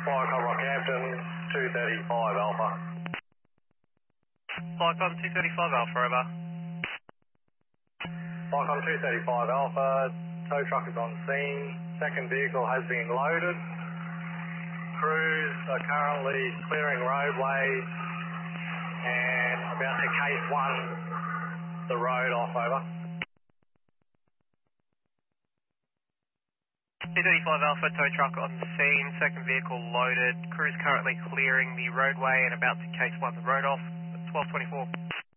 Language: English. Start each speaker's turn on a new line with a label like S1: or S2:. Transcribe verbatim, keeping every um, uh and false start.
S1: Flycom Rockhampton, two thirty-five Alpha.
S2: Flycom two thirty-five Alpha, over.
S1: Flycom two thirty-five Alpha, tow truck is on scene. Second vehicle has been loaded. Crews are currently clearing roadway and about to case one the road off, over.
S2: two thirty-five Alpha, tow truck on scene, second vehicle loaded. Crews currently clearing the roadway and about to case one the road off. twelve twenty-four.